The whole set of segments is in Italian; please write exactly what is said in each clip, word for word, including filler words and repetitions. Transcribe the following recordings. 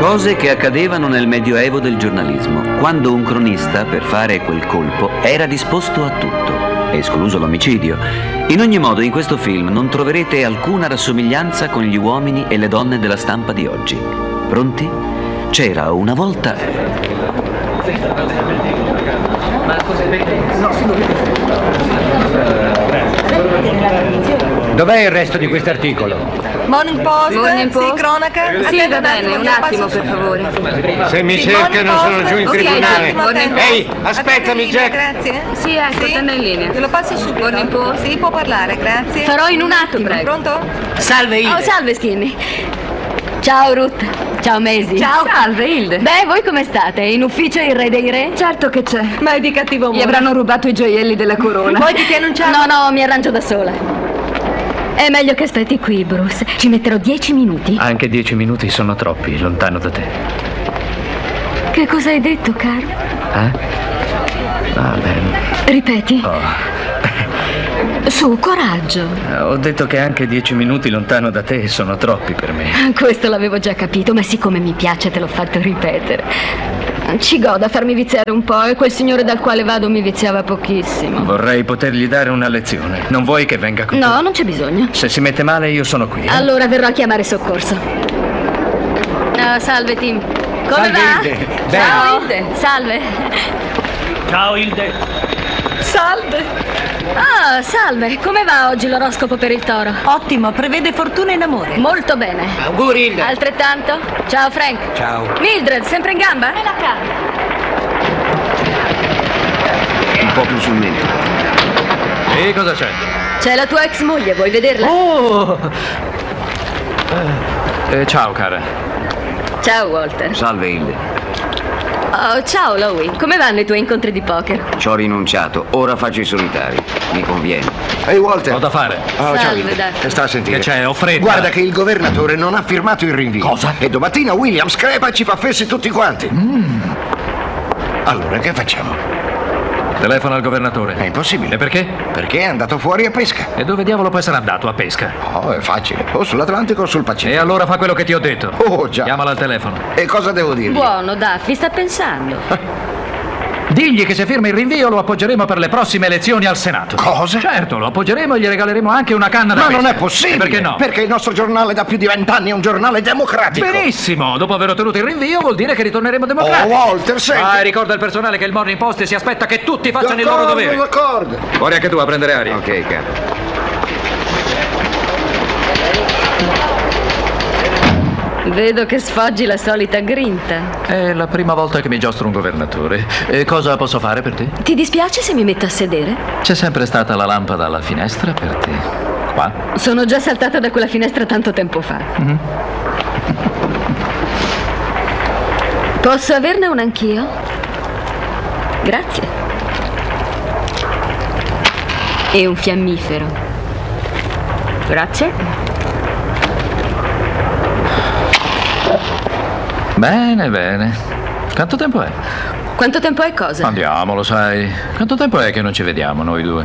Cose che accadevano nel Medioevo del giornalismo, quando un cronista, per fare quel colpo, era disposto a tutto, escluso l'omicidio. In ogni modo, in questo film non troverete alcuna rassomiglianza con gli uomini e le donne della stampa di oggi. Pronti? C'era una volta... Dov'è il resto di quest'articolo? Morning Post, Morning Post? sì, cronaca. Sì, Attenda va bene, un attimo per favore. Se mi Sì, cercano Morning sono giù in Post, tribunale. sì, un attimo, Ehi, attenda. aspettami, Attenda in Jack. linea, Grazie. Sì, ecco, tenga in linea. Te lo passi subito. Morning Post? Sì, può parlare, grazie. Farò in un attimo. Prego. Pronto? Salve Hilde. Oh, salve Skinny. Ciao Ruth. Ciao Maisie. Ciao. Salve Hilde. Beh, voi come state? In ufficio il re dei re? Certo che c'è. Ma è di cattivo umore. Gli avranno rubato i gioielli della corona. Poi ti tieni un ciao? No, no, mi arrangio da sola. È meglio che aspetti qui, Bruce. Ci metterò dieci minuti. Anche dieci minuti sono troppi, lontano da te. Che cosa hai detto, caro? Eh? Va bene. Ripeti. Oh. Su, coraggio. Ho detto che anche dieci minuti lontano da te sono troppi per me. Questo l'avevo già capito, ma siccome mi piace te l'ho fatto ripetere. Ci goda a farmi viziare un po' e quel signore dal quale vado mi viziava pochissimo. Vorrei potergli dare una lezione. Non vuoi che venga con te? No, non c'è bisogno. Se si mette male io sono qui. Eh? Allora verrò a chiamare soccorso. Ah, salve Tim. Come Salve, va? Hilde. Ciao Hilde. Salve. Ciao Hilde. Salve. Ah, salve. Come va oggi l'oroscopo per il toro? Ottimo, prevede fortuna in amore. Molto bene. Auguri Hilde. Altrettanto? Ciao Frank. Ciao. Mildred, sempre in gamba? E la carne. un po' più sul mento. E cosa c'è? C'è la tua ex moglie, vuoi vederla? Oh! Eh, eh, ciao cara. Ciao Walter. Salve, Hilde. Oh, ciao Lowie. Come vanno i tuoi incontri di poker? Ci ho rinunciato, ora faccio i solitari. Mi conviene. Ehi Walter. Ho da fare. Oh, ciao Salve, Hilde. Daphne. Sta a sentire. Che c'è? Ho fretta. Guarda che il governatore non ha firmato il rinvio. Cosa? E domattina Williams crepa e ci fa fessi tutti quanti. Mm. Allora che facciamo? Telefono al governatore. È impossibile. E perché? Perché è andato fuori a pesca. E dove diavolo può essere andato a pesca? Oh, è facile. O sull'Atlantico o sul Pacifico. E allora fa quello che ti ho detto. Oh, già. Chiamala al telefono. E cosa devo dirgli? Buono, Daffy, sta pensando. Digli che se firma il rinvio lo appoggeremo per le prossime elezioni al Senato. Cosa? Certo, lo appoggeremo e gli regaleremo anche una canna da Ma pesca. non è possibile. E perché no? Perché il nostro giornale da più di vent'anni è un giornale democratico. Benissimo, dopo aver ottenuto il rinvio vuol dire che ritorneremo Oh, democratici. Walter, senti. Ah, e ricorda al personale che il Morning Post si aspetta che tutti facciano il loro D'accordo, dovere. d'accordo. Fuori anche tu a prendere aria. Ok, capo. Vedo che sfoggi la solita grinta. È la prima volta che mi giostro un governatore. E cosa posso fare per te? Ti dispiace se mi metto a sedere? C'è sempre stata la lampada alla finestra per te. Qua? Sono già saltata da quella finestra tanto tempo fa. Mm-hmm. Posso averne un anch'io? Grazie. E un fiammifero. Grazie. Bene, bene. Quanto tempo è? Quanto tempo è cosa? Andiamo, lo sai. Quanto tempo è che non ci vediamo noi due?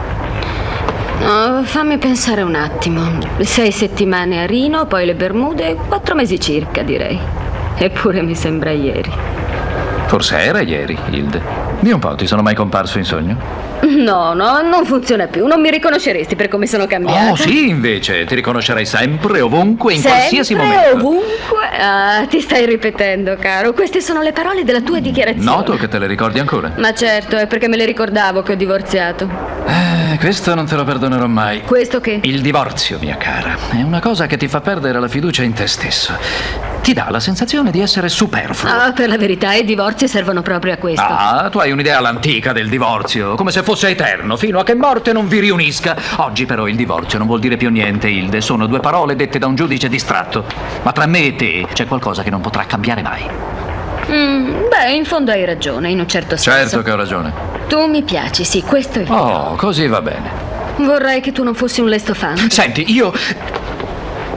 Oh, fammi pensare un attimo. Sei settimane a Rino, poi le Bermude, quattro mesi circa, direi. Eppure mi sembra ieri. Forse era ieri, Hilde. Dì un po', ti sono mai comparso in sogno? No, no, non funziona più. Non mi riconosceresti per come sono cambiata. Oh, sì, invece. Ti riconoscerai sempre, ovunque, in Sempre, qualsiasi momento. ovunque. Ah, ti stai ripetendo, caro. Queste sono le parole della tua dichiarazione. Noto che te le ricordi ancora. Ma certo, è perché me le ricordavo che ho divorziato. Eh, questo non te lo perdonerò mai. Questo che? Il divorzio, mia cara, è una cosa che ti fa perdere la fiducia in te stesso. Ti dà la sensazione di essere superfluo. Ah, per la verità, i divorzi servono proprio a questo. Ah, tu hai un'idea all'antica del divorzio, come se fosse eterno, fino a che morte non vi riunisca. Oggi però il divorzio non vuol dire più niente, Hilde. Sono due parole dette da un giudice distratto. Ma tra me e te c'è qualcosa che non potrà cambiare mai. Mm, beh, in fondo hai ragione, in un certo senso. Certo che ho ragione. Tu mi piaci, sì, questo è vero. Oh, così va bene. Vorrei che tu non fossi un lesto fan. Senti, io...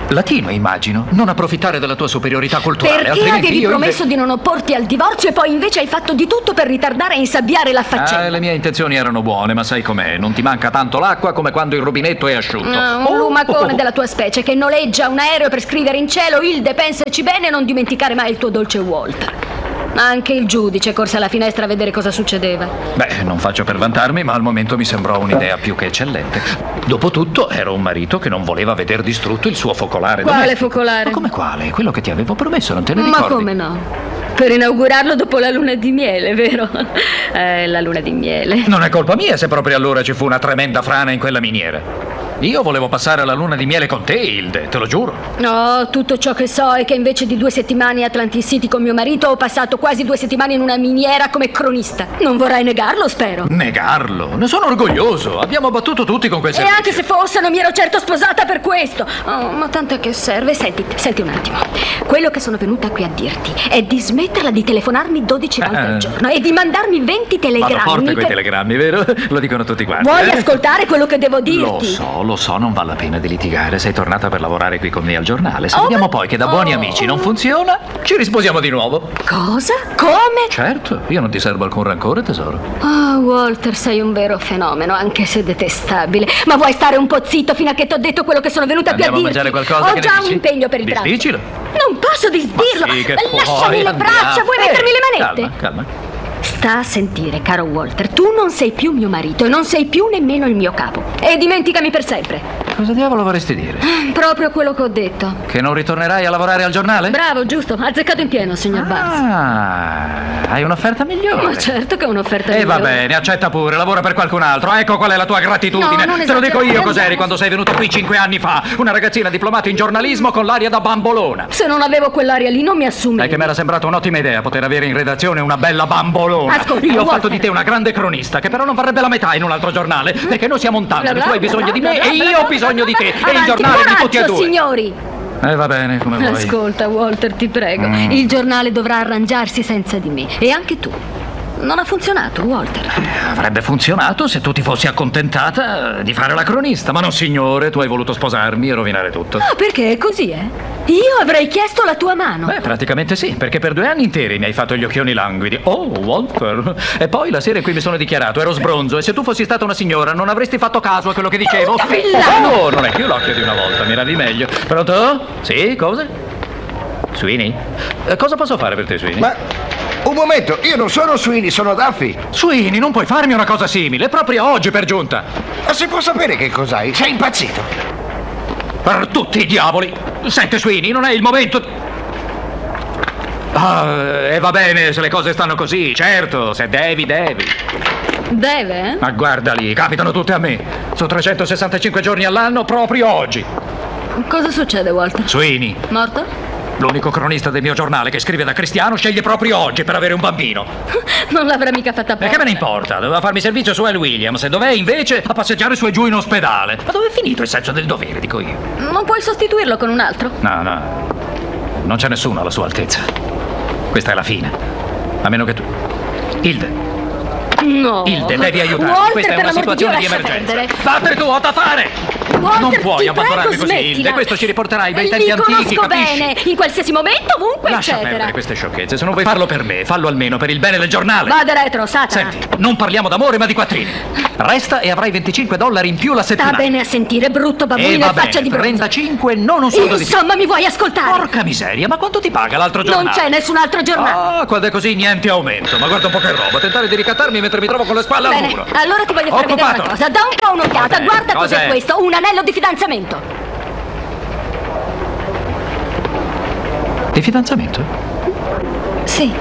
Latino, immagino. Non approfittare della tua superiorità culturale. Perché altrimenti avevi io promesso di non opporti al divorzio e poi invece hai fatto di tutto per ritardare e insabbiare la faccenda? Ah, le mie intenzioni erano buone, ma sai com'è? Non ti manca tanto l'acqua come quando il rubinetto è asciutto. Ah, un Oh, lumacone oh, oh. della tua specie che noleggia un aereo per scrivere in cielo: Hilde, pensaci bene e non dimenticare mai il tuo dolce Walter. Anche il giudice corse alla finestra a vedere cosa succedeva. Beh, non faccio per vantarmi, ma al momento mi sembrò un'idea più che eccellente. Dopotutto, ero un marito che non voleva veder distrutto il suo focolare Quale domestico. focolare? Ma come quale? Quello che ti avevo promesso, non te ne Ma ricordi? come no? Per inaugurarlo dopo la luna di miele, vero? Eh, la luna di miele. Non è colpa mia se proprio allora ci fu una tremenda frana in quella miniera. Io volevo passare la luna di miele con te, Hilde, te lo giuro. No, tutto ciò che so è che invece di due settimane a Atlantic City con mio marito ho passato quasi due settimane in una miniera come cronista. Non vorrai negarlo, spero. Negarlo? Ne sono orgoglioso. Abbiamo battuto tutti con quel E servizio. anche se fosse, non mi ero certo sposata per questo. Oh, ma tanto a che serve? Senti, senti un attimo. Quello che sono venuta qui a dirti è di smetterla di telefonarmi dodici volte al giorno e di mandarmi venti Vado telegrammi. forte quei per- telegrammi, vero? Lo dicono tutti quanti. Vuoi eh? ascoltare quello che devo dirti? Lo so, lo so, non vale la pena di litigare. Sei tornata per lavorare qui con me al giornale. Se Oh, vediamo ma- poi che da buoni oh. amici non funziona, ci risposiamo di nuovo. Cosa? Come? Certo, io non ti servo alcun rancore, tesoro. Oh, Walter, sei un vero fenomeno, anche se detestabile. Ma vuoi stare un po' zitto fino a che ti ho detto quello che sono venuta qui a Andiamo a dirti? mangiare qualcosa? Ho Che ne già dici? un impegno per il pranzo. Difficile? Non posso disdirlo. Ma sì che Lasciami puoi, le andiamo. braccia, vuoi Eh, mettermi le manette? Calma, calma. Sta a sentire, caro Walter, tu non sei più mio marito e non sei più nemmeno il mio capo. E dimenticami per sempre. Cosa diavolo vorresti dire? Proprio quello che ho detto. Che non ritornerai a lavorare al giornale? Bravo, giusto, azzeccato in pieno, signor Barnes. Ah, hai un'offerta migliore. Ma certo che è un'offerta E va migliore. bene, accetta pure, lavora per qualcun altro. Ecco qual è la tua gratitudine. No, non Te lo dico io esagerare, cos'eri andiamo. quando sei venuta qui cinque anni fa. Una ragazzina diplomata in giornalismo con l'aria da bambolona. Se non avevo quell'aria lì non mi assumevi. È che mi era sembrata un'ottima idea poter avere in redazione una bella bambolona. Ascolta, Io ho Walter. fatto di te una grande cronista, che però non varrebbe la metà in un altro giornale. Perché noi siamo un Bla tandem. bla, Tu hai bla bisogno bla di bla me bla e bla io bla ho bisogno di te. E Avanti, il giornale di tutti e coraggio, due. signori. Eh, va bene, come vuoi. Ascolta, Walter, ti prego. Mm. Il giornale dovrà arrangiarsi senza di me. E anche tu. Non ha funzionato, Walter. Avrebbe funzionato se tu ti fossi accontentata di fare la cronista. Ma no, signore, tu hai voluto sposarmi e rovinare tutto. Ah, perché è così, eh? Io avrei chiesto la tua mano. Beh, praticamente sì, perché per due anni interi mi hai fatto gli occhioni languidi. Oh, Walter. E poi la sera in cui mi sono dichiarato ero sbronzo e se tu fossi stata una signora non avresti fatto caso a quello che dicevo. Porca villano! Oh, non è più l'occhio di una volta, miravi meglio. Pronto? Sì, cosa? Sweeney? Eh, cosa posso fare per te, Sweeney? Ma un momento, io non sono Sweeney, sono Duffy. Sweeney, non puoi farmi una cosa simile, proprio oggi per giunta. Ma si può sapere che cos'hai? Sei impazzito. Per tutti i diavoli! Senti, Sweeney, non è il momento. Ah, e va bene se le cose stanno così, certo, se devi, devi. Deve, eh? Ma guarda lì, capitano tutte a me. Su trecentosessantacinque giorni all'anno, proprio oggi. Cosa succede, Walter? Sweeney, Morto? l'unico cronista del mio giornale che scrive da cristiano, sceglie proprio oggi per avere un bambino. Non l'avrà mica fatta E apposta. che me ne importa? Doveva farmi servizio su Al Williams e dov'è invece a passeggiare su e giù in ospedale. Ma dove è finito il senso del dovere, dico io? Non puoi sostituirlo con un altro? No, no. Non c'è nessuno alla sua altezza. Questa è la fine. A meno che tu. Hilde. No. Hilde, devi aiutarmi. Walter, Questa è per una l'amor situazione di di Dio, lascia emergenza. perdere. Vattene tu, ho da fare! Walter, Non puoi ti abbandonarmi prego, così, smettila. Hilde. Questo ci riporterà ai bei Li tempi antichi, conosco capisci? bene, in qualsiasi momento, ovunque, Lascia eccetera. perdere queste sciocchezze. Se non vuoi farlo per me, fallo almeno per il bene del giornale. Vada retro, Satana. Senti, non parliamo d'amore ma di quattrini. Resta e avrai venticinque dollari in più la Sta settimana. bene a sentire, brutto E babbuino e va faccia bene, di bronzo. trentacinque, non un soldo di più. Insomma, mi vuoi ascoltare? Porca miseria, ma quanto ti paga l'altro giornale? Non c'è nessun altro giornale. Ah, quando è così niente aumento. Ma guarda un po' che roba, tentare di ricattarmi mentre mi trovo con le spalle al Bene, muro. allora ti voglio far vedere Occupato. una cosa. Da un po' un'occhiata, Vabbè, guarda cos'è cos'è? questo, un anello di fidanzamento. Di fidanzamento? Sì.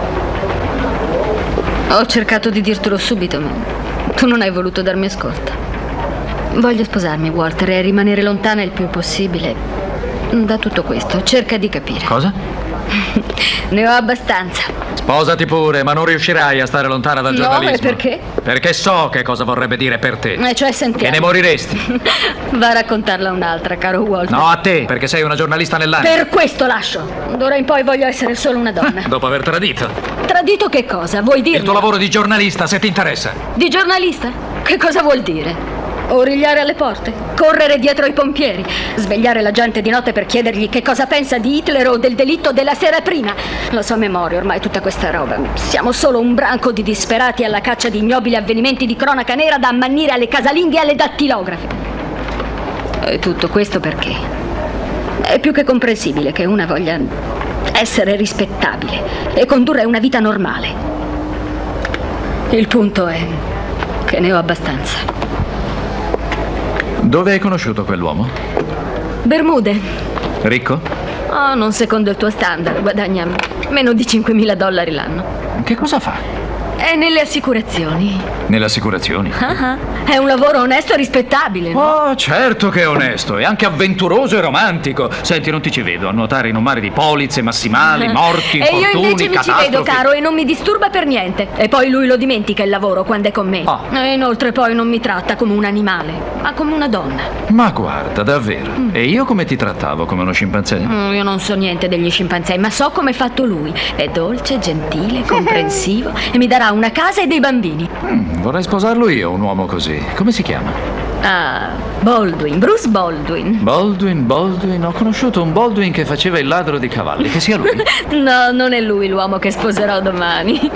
Ho cercato di dirtelo subito, ma tu non hai voluto darmi ascolto. Voglio sposarmi, Walter, e rimanere lontana il più possibile da tutto questo. Cerca di capire. Cosa? Ne ho abbastanza. Sposati pure, ma non riuscirai a stare lontana dal No, giornalismo. e perché? Perché so che cosa vorrebbe dire per te. E cioè, Che sentiamo. ne moriresti. Va a raccontarla a un'altra, caro Walter. No, a te, perché sei una giornalista nell'anima. Per questo lascio. D'ora in poi voglio essere solo una donna. Dopo aver tradito. Tradito che cosa? Vuoi dirmi? Il tuo lavoro di giornalista, se ti interessa. Di giornalista? Che cosa vuol dire? Origliare alle porte, correre dietro ai pompieri, svegliare la gente di notte per chiedergli che cosa pensa di Hitler o del delitto della sera prima. La so a memoria ormai tutta questa roba. Siamo solo un branco di disperati alla caccia di ignobili avvenimenti di cronaca nera da ammannire alle casalinghe e alle dattilografe. E tutto questo perché? È più che comprensibile che una voglia essere rispettabile e condurre una vita normale. Il punto è che ne ho abbastanza. Dove hai conosciuto quell'uomo? Bermude. Ricco? Oh, non secondo il tuo standard, guadagna meno di cinquemila dollari l'anno. Che cosa fa? È nelle assicurazioni. Nelle assicurazioni? Ah, ah. È un lavoro onesto e rispettabile, no? Oh, certo che è onesto, è anche avventuroso e romantico. Senti, non ti ci vedo a nuotare in un mare di polizze, massimali, morti, E io infortuni, invece mi ci catastrofi. vedo, caro, e non mi disturba per niente. E poi lui lo dimentica il lavoro quando è con me. Ah. E inoltre poi non mi tratta come un animale, ma come una donna. Ma guarda, davvero. E io come ti trattavo? Come uno scimpanzé? Mm, io non so niente degli scimpanzé, ma so come è fatto lui. È dolce, gentile, comprensivo e mi darà una casa e dei bambini. Mm, vorrei sposarlo io, un uomo così. Come si chiama? Ah, Baldwin, Bruce Baldwin. Baldwin, Baldwin. Ho conosciuto un Baldwin che faceva il ladro di cavalli. Che sia lui? No, non è lui l'uomo che sposerò domani.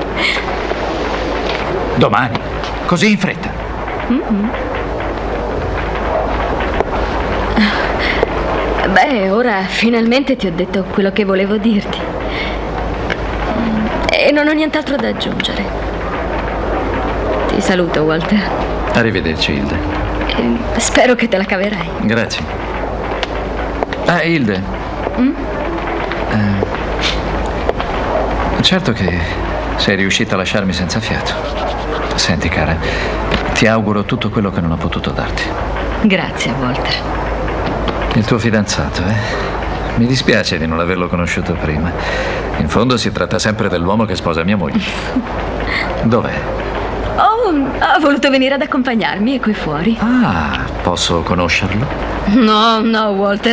Domani? Così in fretta? Mm-hmm. Beh, ora finalmente ti ho detto quello che volevo dirti. E non ho nient'altro da aggiungere. Ti saluto, Walter. Arrivederci, Hilde. E spero che te la caverai. Grazie. Ah, Hilde. Mm? Eh, certo che sei riuscita a lasciarmi senza fiato. Senti, cara, ti auguro tutto quello che non ho potuto darti. Grazie, Walter. Il tuo fidanzato, eh? Mi dispiace di non averlo conosciuto prima. In fondo si tratta sempre dell'uomo che sposa mia moglie. Dov'è? Oh, ha voluto venire ad accompagnarmi, è qui fuori. Ah, posso conoscerlo? No, no, Walter.